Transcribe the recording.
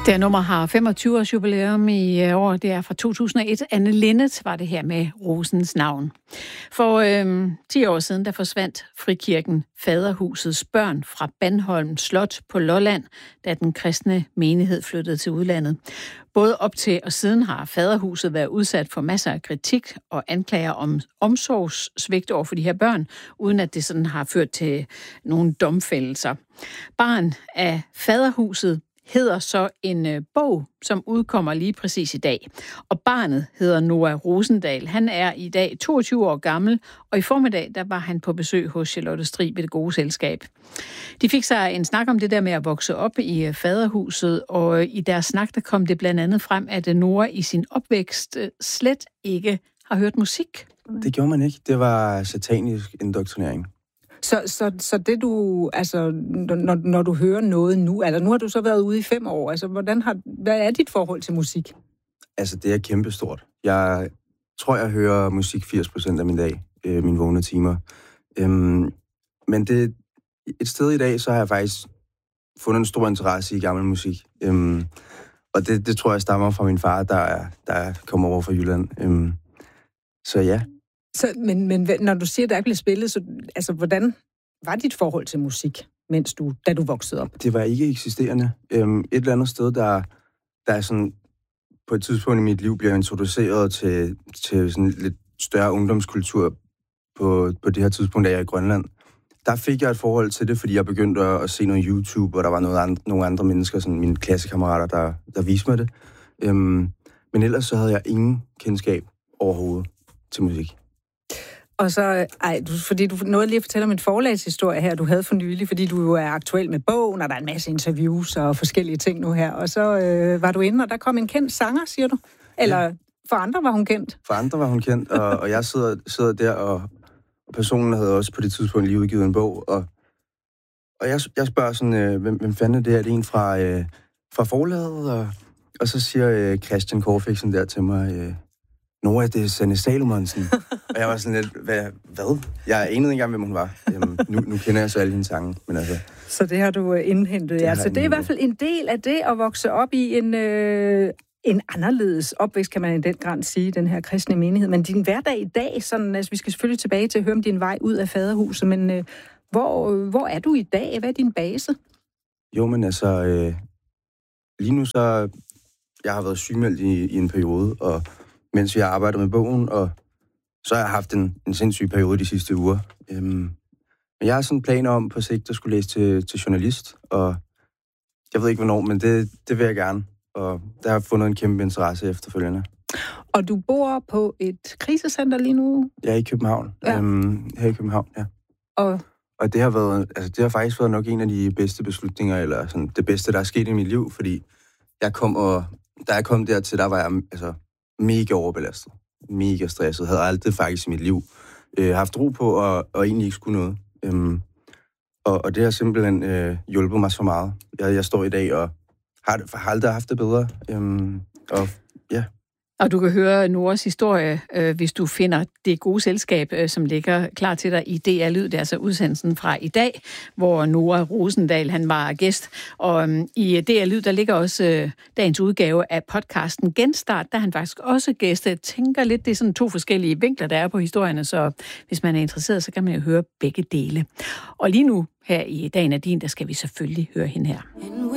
Det nummer har 25-års jubilæum i år. Det er fra 2001. Anne Linnet var det her med Rosens navn. For 10 år siden, der forsvandt frikirken Faderhusets børn fra Bandholm Slot på Lolland, da den kristne menighed flyttede til udlandet. Både op til og siden har Faderhuset været udsat for masser af kritik og anklager om omsorgssvigt over for de her børn, uden at det sådan har ført til nogle domfældelser. Barn af Faderhuset hedder så en bog, som udkommer lige præcis i dag. Og barnet hedder Noah Rosendahl. Han er i dag 22 år gammel, og i formiddag der var han på besøg hos Charlotte Strig ved Det Gode Selskab. De fik sig en snak om det der med at vokse op i Faderhuset, og i deres snak der kom det blandt andet frem, at Noah i sin opvækst slet ikke har hørt musik. Det gjorde man ikke. Det var satanisk indoktrinering. Så det du, altså, når du hører noget nu, altså nu har du så været ude i 5 år, altså hvad er dit forhold til musik? Altså det er kæmpestort. Jeg tror, jeg hører musik 80% af min dag, mine vågne timer. Men det, et sted i dag, så har jeg faktisk fundet en stor interesse i gammel musik. Og det tror jeg stammer fra min far, der kommer over fra Jylland. Så ja. Men når du siger, at der ikke blev spillet, så altså, hvordan var dit forhold til musik, da du voksede op? Det var ikke eksisterende. Et eller andet sted, der er sådan, på et tidspunkt i mit liv bliver introduceret til sådan lidt større ungdomskultur på det her tidspunkt, da jeg er i Grønland. Der fik jeg et forhold til det, fordi jeg begyndte at se noget YouTube, og der var nogle andre mennesker, sådan mine klassekammerater, der viste mig det. Men ellers så havde jeg ingen kendskab overhovedet til musik. Og så, fordi du nåede lige at fortælle om en forlagshistorie her, du havde for nylig, fordi du jo er aktuel med bogen, og der er en masse interviews og forskellige ting nu her. Og så var du inde, og der kom en kendt sanger, siger du? Eller ja. For andre var hun kendt? For andre var hun kendt, og jeg sidder der, og personen havde også på det tidspunkt lige udgivet en bog, og jeg spørger sådan, hvem fanden er det? Er det en fra forlaget? Og så siger Christian Korfiksen der til mig, Noah, det er Sanne Salomonsen. Og jeg var sådan lidt, hvad? Jeg anede ikke engang, hvem hun var. Nu kender jeg så alle hendes sange. Men altså, så det har du indhentet, ja. Så det er i hvert fald en del af det at vokse op i en anderledes opvækst, kan man i den grad sige, den her kristne menighed. Men din hverdag i dag, sådan, altså, vi skal selvfølgelig tilbage til at høre om din vej ud af Faderhuset, men hvor er du i dag? Hvad er din base? Jo, men altså, lige nu så, jeg har været sygemeldt i en periode, og mens vi har arbejdet med bogen, og så har jeg haft en sindssyg periode de sidste uger. Men jeg har sådan planer om på sigt at skulle læse til journalist, og jeg ved ikke hvornår, men det vil jeg gerne. Og der har jeg fundet en kæmpe interesse efterfølgende. Og du bor på et krisecenter lige nu? Jeg er i København. Ja. Her i København, ja. Og det har faktisk været nok en af de bedste beslutninger, eller sådan det bedste, der er sket i mit liv, fordi da jeg kom dertil, der var jeg altså mega overbelastet, mega stresset, havde aldrig faktisk i mit liv haft ro på, og egentlig ikke skulle noget. Og det har simpelthen hjulpet mig så meget. Jeg står i dag og har aldrig haft det bedre. Og ja. Og du kan høre Noras historie, hvis du finder Det Gode Selskab, som ligger klar til dig i DR Lyd. Det er altså udsendelsen fra i dag, hvor Noah Rosendahl han var gæst. Og i DR Lyd, der ligger også dagens udgave af podcasten Genstart, der han faktisk også gæst. Jeg tænker lidt, det er sådan 2 forskellige vinkler, der er på historierne, så hvis man er interesseret, så kan man jo høre begge dele. Og lige nu, her i Dagen er din, der skal vi selvfølgelig høre hende her.